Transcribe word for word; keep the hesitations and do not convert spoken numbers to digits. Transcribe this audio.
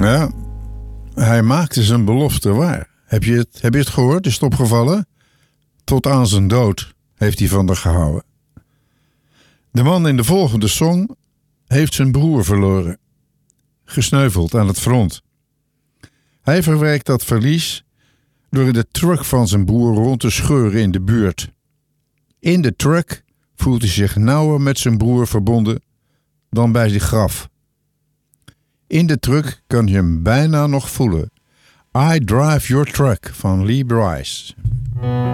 Ja, hij maakte zijn belofte waar. Heb je het, heb je het gehoord? Is het opgevallen? Tot aan zijn dood heeft hij van haar gehouden. De man in de volgende song heeft zijn broer verloren. Gesneuveld aan het front. Hij verwerkt dat verlies door in de truck van zijn broer rond te scheuren in de buurt. In de truck voelt hij zich nauwer met zijn broer verbonden dan bij zijn graf. In de truck kan je hem bijna nog voelen. I Drive Your Truck van Lee Brice.